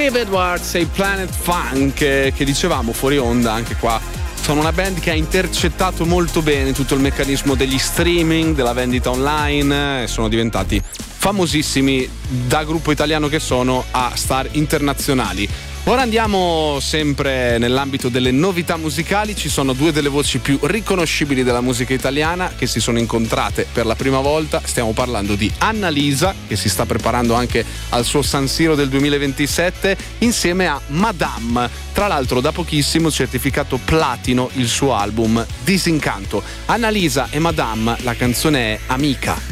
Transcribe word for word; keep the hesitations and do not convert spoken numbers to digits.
Steve Edwards e i Planet Funk, che dicevamo fuori onda anche qua. Sono una band che ha intercettato molto bene tutto il meccanismo degli streaming, della vendita online, e sono diventati famosissimi da gruppo italiano che sono a star internazionali. Ora andiamo sempre nell'ambito delle novità musicali. Ci sono due delle voci più riconoscibili della musica italiana che si sono incontrate per la prima volta. Stiamo parlando di Annalisa, che si sta preparando anche al suo San Siro del duemilaventisette, insieme a Madame. Tra l'altro da pochissimo certificato platino il suo album Disincanto. Annalisa e Madame, la canzone è Amica.